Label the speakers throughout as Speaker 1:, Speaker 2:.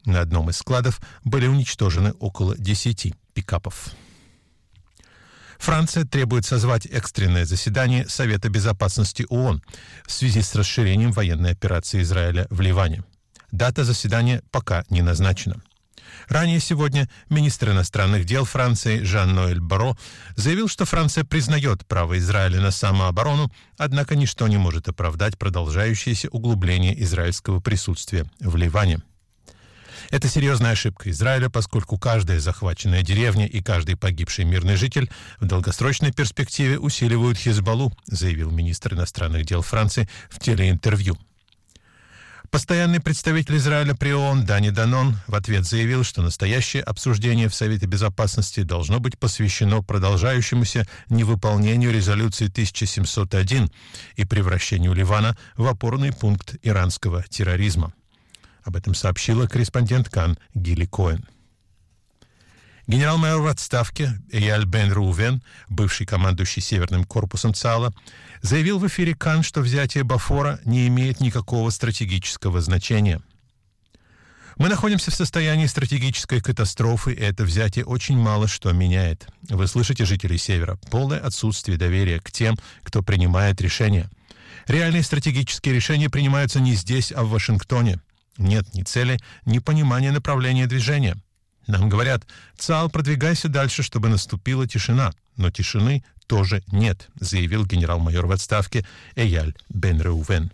Speaker 1: На одном из складов были уничтожены около 10 пикапов. Франция требует созвать экстренное заседание Совета безопасности ООН в связи с расширением военной операции Израиля в Ливане. Дата заседания пока не назначена. Ранее сегодня министр иностранных дел Франции Жан-Ноэль Барро заявил, что Франция признает право Израиля на самооборону, однако ничто не может оправдать продолжающееся углубление израильского присутствия в Ливане. Это серьезная ошибка Израиля, поскольку каждая захваченная деревня и каждый погибший мирный житель в долгосрочной перспективе усиливают Хизбаллу, заявил министр иностранных дел Франции в телеинтервью. Постоянный представитель Израиля при ООН Дани Данон в ответ заявил, что настоящее обсуждение в Совете Безопасности должно быть посвящено продолжающемуся невыполнению резолюции 1701 и превращению Ливана в опорный пункт иранского терроризма. Об этом сообщила корреспондент КАН Гили Коэн. Генерал-майор в отставке Эяль Бен Рувен, бывший командующий Северным корпусом ЦАЛа, заявил в эфире КАН, что взятие Бофора не имеет никакого стратегического значения. «Мы находимся в состоянии стратегической катастрофы, и это взятие очень мало что меняет. Вы слышите, жители Севера, полное отсутствие доверия к тем, кто принимает решения. Реальные стратегические решения принимаются не здесь, а в Вашингтоне. Нет ни цели, ни понимания направления движения. Нам говорят: ЦАЛ, продвигайся дальше, чтобы наступила тишина. Но тишины тоже нет», заявил генерал-майор в отставке Эяль Бен Рувен.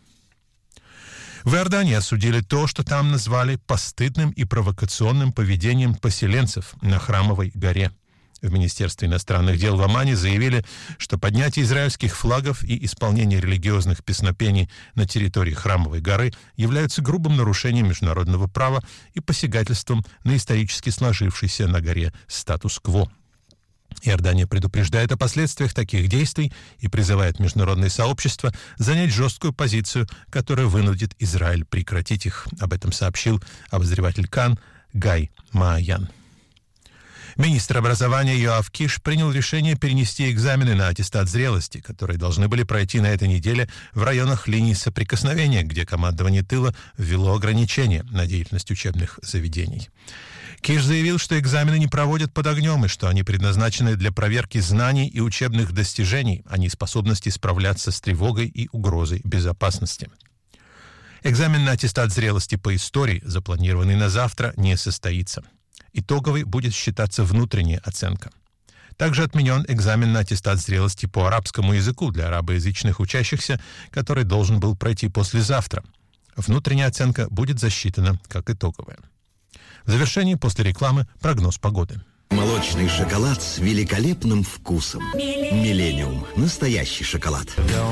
Speaker 1: В Иордании осудили то, что там назвали постыдным и провокационным поведением поселенцев на Храмовой горе. В Министерстве иностранных дел в Омане заявили, что поднятие израильских флагов и исполнение религиозных песнопений на территории Храмовой горы являются грубым нарушением международного права и посягательством на исторически сложившийся на горе статус-кво. Иордания предупреждает о последствиях таких действий и призывает международное сообщество занять жесткую позицию, которая вынудит Израиль прекратить их. Об этом сообщил обозреватель КАН Гай Мааян. Министр образования Йоав Киш принял решение перенести экзамены на аттестат зрелости, которые должны были пройти на этой неделе в районах линий соприкосновения, где командование тыла ввело ограничения на деятельность учебных заведений. Киш заявил, что экзамены не проводят под огнем и что они предназначены для проверки знаний и учебных достижений, а не способности справляться с тревогой и угрозой безопасности. Экзамен на аттестат зрелости по истории, запланированный на завтра, не состоится. Итоговой будет считаться внутренняя оценка. Также отменен экзамен на аттестат зрелости по арабскому языку для арабоязычных учащихся, который должен был пройти послезавтра. Внутренняя оценка будет засчитана как итоговая. В завершении, после рекламы, прогноз погоды.
Speaker 2: Молочный шоколад с великолепным вкусом. Миллениум. Настоящий шоколад.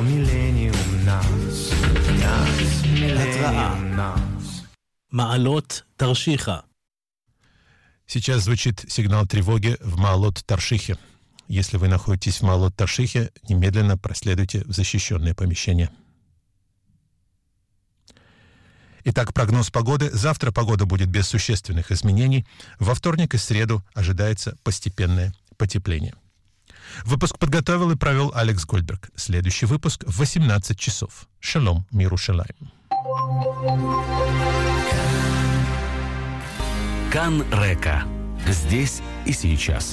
Speaker 3: Маалот Таршиха.
Speaker 1: Сейчас звучит сигнал тревоги в Маалот-Таршихе. Если вы находитесь в Маалот-Таршихе, немедленно проследуйте в защищенное помещение. Итак, прогноз погоды. Завтра погода будет без существенных изменений. Во вторник и среду ожидается постепенное потепление. Выпуск подготовил и провел Алекс Гольдберг. Следующий выпуск в 18 часов. Шалом, Мирушалаим.
Speaker 4: Кан Река. Здесь и сейчас.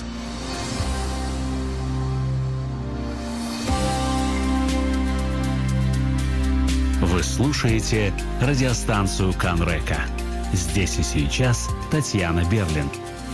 Speaker 4: Вы слушаете радиостанцию Кан Река. Здесь и сейчас Татьяна Берлин.